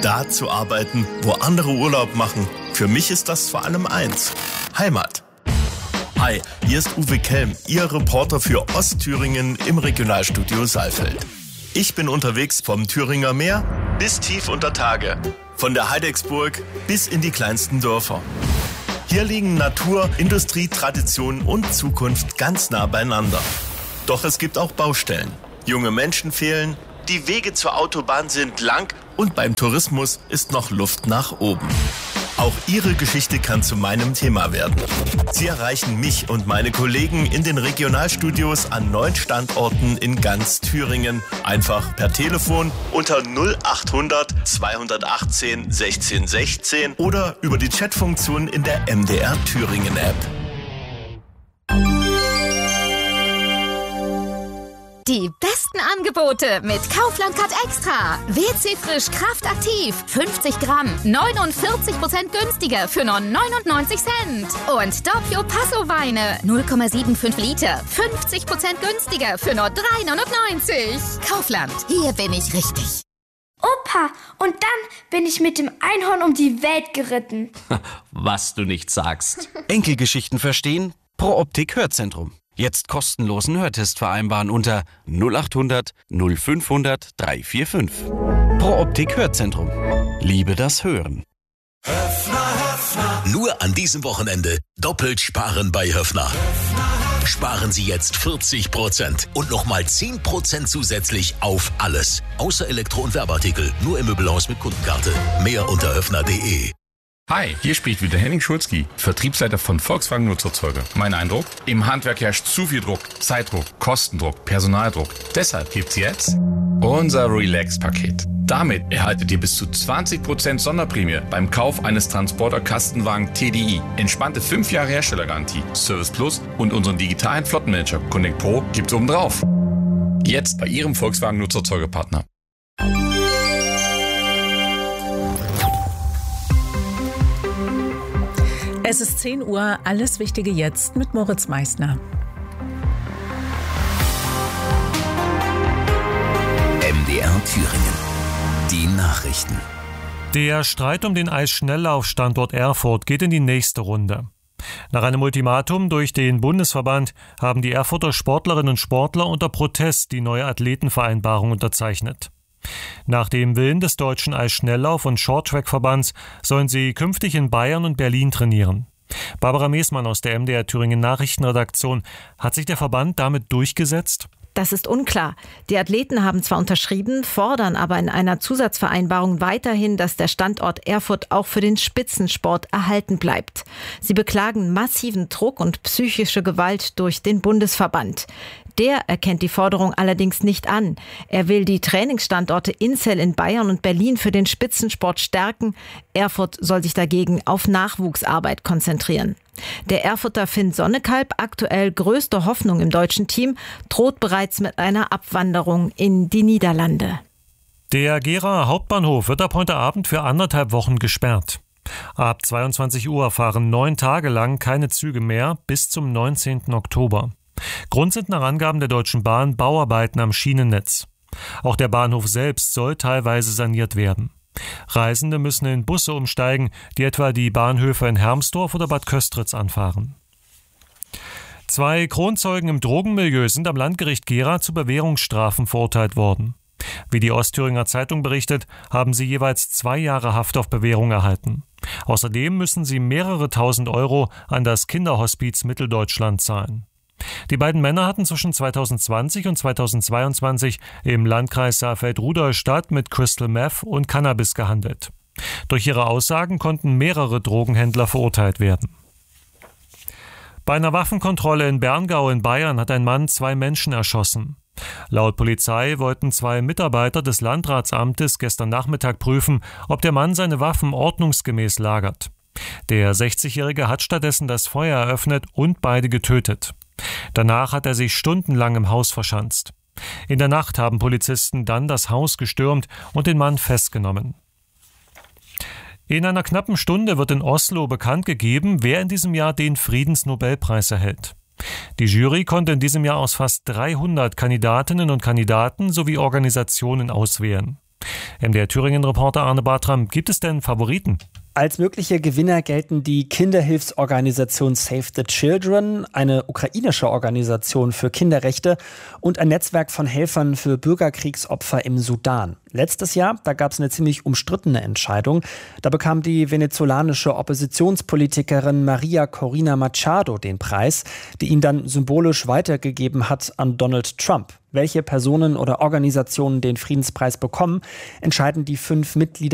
Da zu arbeiten, wo andere Urlaub machen. Für mich ist das vor allem eins: Heimat. Hi, hier ist Uwe Kelm, Ihr Reporter für Ostthüringen im Regionalstudio Saalfeld. Ich bin unterwegs vom Thüringer Meer bis tief unter Tage, von der Heidecksburg bis in die kleinsten Dörfer. Hier liegen Natur, Industrie, Tradition und Zukunft ganz nah beieinander. Doch es gibt auch Baustellen. Junge Menschen fehlen, die Wege zur Autobahn sind lang und beim Tourismus ist noch Luft nach oben. Auch Ihre Geschichte kann zu meinem Thema werden. Sie erreichen mich und meine Kollegen in den Regionalstudios an 9 Standorten in ganz Thüringen. Einfach per Telefon unter 0800 218 16 16 oder über die Chatfunktion in der MDR Thüringen App. Die besten Angebote mit Kaufland Cut Extra. WC Frisch Kraftaktiv. 50 Gramm. 49% günstiger für nur 99 Cent. Und Doppio Passo Weine. 0,75 Liter. 50% günstiger für nur 3,99. Kaufland. Hier bin ich richtig. Opa, und dann bin ich mit dem Einhorn um die Welt geritten. Was du nicht sagst. Enkelgeschichten verstehen? Pro Optik Hörzentrum. Jetzt kostenlosen Hörtest vereinbaren unter 0800 0500 345. Pro Optik Hörzentrum. Liebe das Hören. Nur an diesem Wochenende doppelt sparen bei Höffner. Sparen Sie jetzt 40% und nochmal 10% zusätzlich auf alles. Außer Elektro- und Werbeartikel. Nur im Möbelhaus mit Kundenkarte. Mehr unter höffner.de. Hi, hier spricht wieder Henning Schulzki, Vertriebsleiter von Volkswagen Nutzerzeuger. Mein Eindruck? Im Handwerk herrscht zu viel Druck, Zeitdruck, Kostendruck, Personaldruck. Deshalb gibt's jetzt unser Relax-Paket. Damit erhaltet ihr bis zu 20% Sonderprämie beim Kauf eines Transporter-Kastenwagen TDI. Entspannte 5 Jahre Herstellergarantie, Service Plus und unseren digitalen Flottenmanager Connect Pro gibt's obendrauf. Jetzt bei Ihrem Volkswagen Nutzerzeugerpartner. Es ist 10 Uhr, alles Wichtige jetzt mit Moritz Meissner. MDR Thüringen. Die Nachrichten. Der Streit um den Eisschnelllaufstandort Erfurt geht in die nächste Runde. Nach einem Ultimatum durch den Bundesverband haben die Erfurter Sportlerinnen und Sportler unter Protest die neue Athletenvereinbarung unterzeichnet. Nach dem Willen des Deutschen Eisschnelllauf- und Shorttrack-Verbands sollen sie künftig in Bayern und Berlin trainieren. Barbara Meesmann aus der MDR Thüringen Nachrichtenredaktion. Hat sich der Verband damit durchgesetzt? Das ist unklar. Die Athleten haben zwar unterschrieben, fordern aber in einer Zusatzvereinbarung weiterhin, dass der Standort Erfurt auch für den Spitzensport erhalten bleibt. Sie beklagen massiven Druck und psychische Gewalt durch den Bundesverband. Der erkennt die Forderung allerdings nicht an. Er will die Trainingsstandorte Inzell in Bayern und Berlin für den Spitzensport stärken. Erfurt soll sich dagegen auf Nachwuchsarbeit konzentrieren. Der Erfurter Finn Sonnekalb, aktuell größte Hoffnung im deutschen Team, droht bereits mit einer Abwanderung in die Niederlande. Der Geraer Hauptbahnhof wird ab heute Abend für 1,5 Wochen gesperrt. Ab 22 Uhr fahren 9 Tage lang keine Züge mehr bis zum 19. Oktober. Grund sind nach Angaben der Deutschen Bahn Bauarbeiten am Schienennetz. Auch der Bahnhof selbst soll teilweise saniert werden. Reisende müssen in Busse umsteigen, die etwa die Bahnhöfe in Hermsdorf oder Bad Köstritz anfahren. 2 Kronzeugen im Drogenmilieu sind am Landgericht Gera zu Bewährungsstrafen verurteilt worden. Wie die Ostthüringer Zeitung berichtet, haben sie jeweils 2 Jahre Haft auf Bewährung erhalten. Außerdem müssen sie mehrere tausend Euro an das Kinderhospiz Mitteldeutschland zahlen. Die beiden Männer hatten zwischen 2020 und 2022 im Landkreis Saalfeld-Rudolstadt mit Crystal Meth und Cannabis gehandelt. Durch ihre Aussagen konnten mehrere Drogenhändler verurteilt werden. Bei einer Waffenkontrolle in Berngau in Bayern hat ein Mann 2 Menschen erschossen. Laut Polizei wollten 2 Mitarbeiter des Landratsamtes gestern Nachmittag prüfen, ob der Mann seine Waffen ordnungsgemäß lagert. Der 60-Jährige hat stattdessen das Feuer eröffnet und beide getötet. Danach hat er sich stundenlang im Haus verschanzt. In der Nacht haben Polizisten dann das Haus gestürmt und den Mann festgenommen. In einer knappen Stunde wird in Oslo bekannt gegeben, wer in diesem Jahr den Friedensnobelpreis erhält. Die Jury konnte in diesem Jahr aus fast 300 Kandidatinnen und Kandidaten sowie Organisationen auswählen. MDR Thüringen-Reporter Arne Bartram, gibt es denn Favoriten? Als mögliche Gewinner gelten die Kinderhilfsorganisation Save the Children, eine ukrainische Organisation für Kinderrechte und ein Netzwerk von Helfern für Bürgerkriegsopfer im Sudan. Letztes Jahr, da gab es eine ziemlich umstrittene Entscheidung. Da bekam die venezolanische Oppositionspolitikerin Maria Corina Machado den Preis, die ihn dann symbolisch weitergegeben hat an Donald Trump. Welche Personen oder Organisationen den Friedenspreis bekommen, entscheiden die 5 Mitglieder